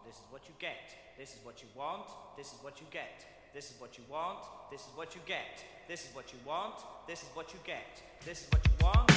this is what you get. This is what you want, this is what you get. This is what you want, this is what you get. This is what you want, this is what you get. This is what you want,